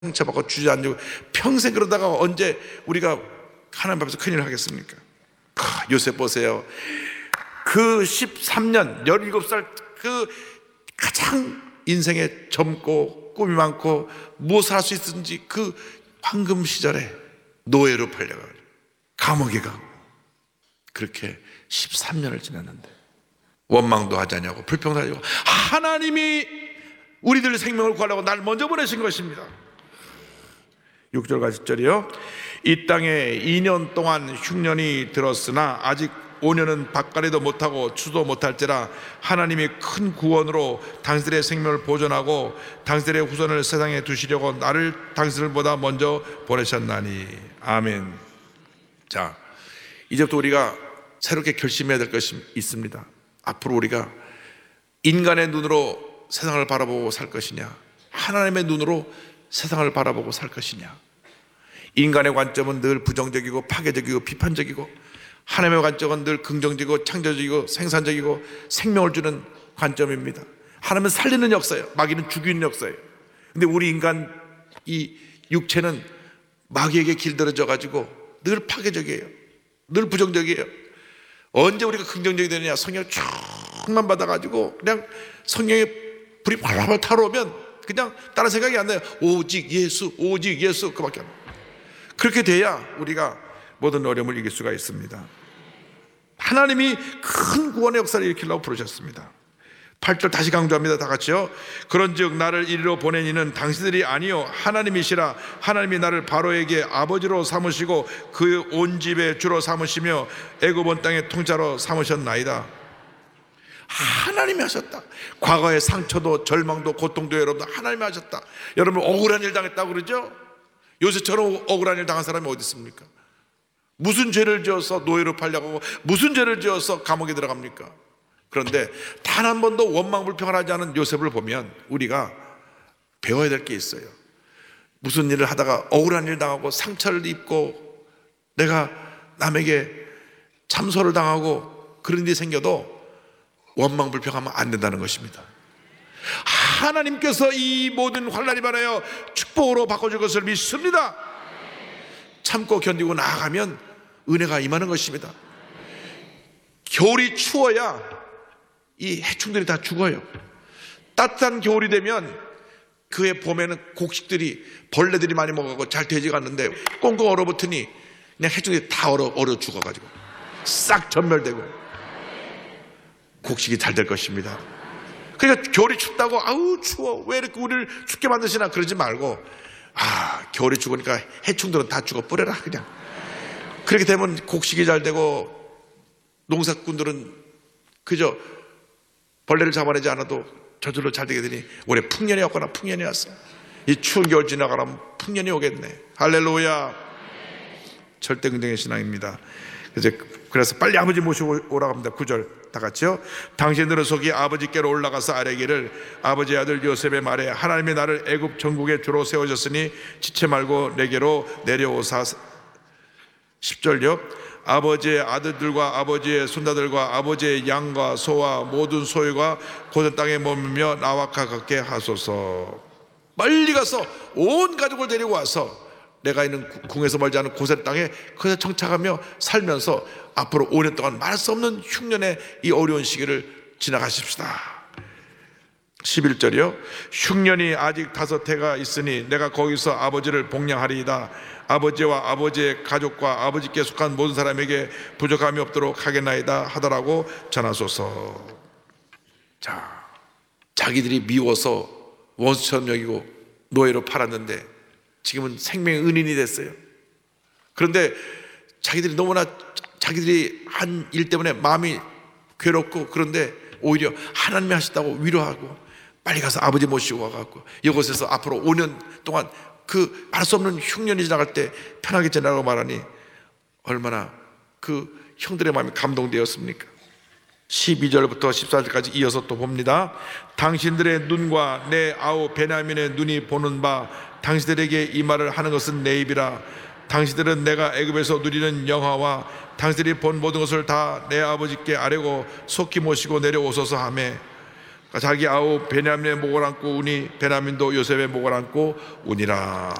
상처받고 주저앉고 평생 그러다가 언제 우리가 하나님 앞에서 큰일 하겠습니까? 요셉 보세요. 그 13년 17살 그 가장 인생에 젊고 꿈이 많고 무엇을 할 수 있든지 그 황금 시절에 노예로 팔려가 감옥에 가고 그렇게 13년을 지났는데 원망도 하지 않냐고 불평도 하지 않고 하나님이 우리들 생명을 구하려고 날 먼저 보내신 것입니다. 6절과 10절이요. 이 땅에 2년 동안 흉년이 들었으나 아직 5년은 밭갈이도 못하고 추도 못할지라 하나님이 큰 구원으로 당신들의 생명을 보존하고 당신들의 후손을 세상에 두시려고 나를 당신들보다 먼저 보내셨나니. 아멘. 자, 이제부터 우리가 새롭게 결심해야 될 것이 있습니다. 앞으로 우리가 인간의 눈으로 세상을 바라보고 살 것이냐, 하나님의 눈으로 세상을 바라보고 살 것이냐. 인간의 관점은 늘 부정적이고 파괴적이고 비판적이고 하나님의 관점은 늘 긍정적이고 창조적이고 생산적이고 생명을 주는 관점입니다. 하나님은 살리는 역사예요. 마귀는 죽이는 역사예요. 근데 우리 인간 이 육체는 마귀에게 길들여져 가지고 늘 파괴적이에요. 늘 부정적이에요. 언제 우리가 긍정적이 되느냐? 성령 쭉만 받아가지고 그냥 성령의 불이 활활 타오르면 그냥 다른 생각이 안 나요. 오직 예수, 오직 예수, 그밖에 안 나요. 그렇게 돼야 우리가 모든 어려움을 이길 수가 있습니다. 하나님이 큰 구원의 역사를 일으키려고 부르셨습니다. 8절 다시 강조합니다. 다 같이요. 그런즉 나를 이리로 보낸 이는 당신들이 아니요 하나님이시라. 하나님이 나를 바로에게 아버지로 삼으시고 그 온 집의 주로 삼으시며 애굽 온 땅의 통치자로 삼으셨나이다. 하나님이 하셨다. 과거의 상처도 절망도 고통도 여러분 하나님이 하셨다. 여러분 억울한 일 당했다고 그러죠? 요새처럼 억울한 일 당한 사람이 어디 있습니까? 무슨 죄를 지어서 노예로 팔려고 무슨 죄를 지어서 감옥에 들어갑니까? 그런데 단 한 번도 원망불평을 하지 않은 요셉을 보면 우리가 배워야 될 게 있어요. 무슨 일을 하다가 억울한 일 당하고 상처를 입고 내가 남에게 참소를 당하고 그런 일이 생겨도 원망불평하면 안 된다는 것입니다. 하나님께서 이 모든 환난이 말하여 축복으로 바꿔줄 것을 믿습니다. 참고 견디고 나아가면 은혜가 임하는 것입니다. 겨울이 추워야 이 해충들이 다 죽어요. 따뜻한 겨울이 되면 그해 봄에는 곡식들이 벌레들이 많이 먹어가고 잘 되지가 않는데 꽁꽁 얼어붙으니 그냥 해충들이 다 얼어 죽어가지고 싹 전멸되고 곡식이 잘 될 것입니다. 그러니까 겨울이 춥다고 아우 추워 왜 이렇게 우리를 춥게 만드시나 그러지 말고 겨울이 죽으니까 해충들은 다 죽어 뿌려라 그냥. 그렇게 되면 곡식이 잘 되고 농사꾼들은 그저 벌레를 잡아내지 않아도 저절로 잘 되게 되니 올해 풍년이 왔거나 풍년이 왔어. 이 추운 겨울 지나가라면 풍년이 오겠네. 할렐루야. 절대 긍정의 신앙입니다. 그래서 빨리 아버지 모시고 오라고 합니다. 9절 다 같이요. 당신들은 속히 아버지께로 올라가서 아뢰기를 아버지의 아들 요셉의 말에 하나님이 나를 애굽 전국에 주로 세우셨으니 지체 말고 내게로 내려오사. 10절요. 아버지의 아들들과 아버지의 손자들과 아버지의 양과 소와 모든 소유가 고전 땅에 머물며 나와 가깝게 하소서. 멀리 가서 온 가족을 데리고 와서 내가 있는 궁에서 멀지 않은 고센 땅에 거기서 정착하며 살면서 앞으로 5년 동안 말할 수 없는 흉년의 이 어려운 시기를 지나가십시다. 11절이요. 흉년이 아직 5해가 있으니 내가 거기서 아버지를 복량하리이다. 아버지와 아버지의 가족과 아버지께 속한 모든 사람에게 부족함이 없도록 하겠나이다 하더라고 전하소서. 자, 자기들이 미워서 원수처럼 여기고 노예로 팔았는데 지금은 생명의 은인이 됐어요. 그런데 자기들이 너무나 자기들이 한 일 때문에 마음이 괴롭고 그런데 오히려 하나님이 하셨다고 위로하고 빨리 가서 아버지 모시고 와갖고 이곳에서 앞으로 5년 동안 그 말할 수 없는 흉년이 지나갈 때 편하게 지나라고 말하니 얼마나 그 형들의 마음이 감동되었습니까? 12절부터 14절까지 이어서 또 봅니다. 당신들의 눈과 내 아우 베냐민의 눈이 보는 바 당신들에게 이 말을 하는 것은 내 입이라. 당신들은 내가 애굽에서 누리는 영화와 당신들이 본 모든 것을 다 내 아버지께 아뢰고 속히 모시고 내려오소서 하매 자기 아우 베냐민의 목을 안고 우니 베냐민도 요셉의 목을 안고 우니라.